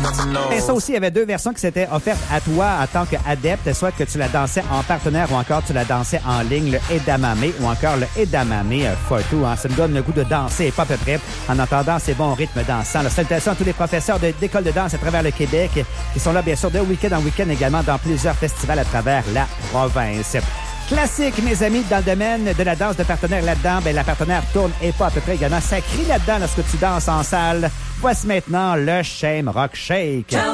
Et ça aussi, il y avait deux versions qui s'étaient offertes à toi en tant qu'adepte, soit que tu la dansais en partenaire ou encore tu la dansais en ligne, le edamame ou encore le edamame photo. Hein. Ça me donne le goût de danser et pas à peu près en entendant ces bons rythmes dansants. Salutations à tous les professeurs d'école de danse à travers le Québec qui sont là, bien sûr, de week-end en week-end également dans plusieurs festivals à travers la province. Classique, mes amis, dans le domaine de la danse de partenaire là-dedans, ben la partenaire tourne et pas à peu près également. Ça crie là-dedans lorsque tu danses en salle. Voici maintenant le Shame Rock Shake.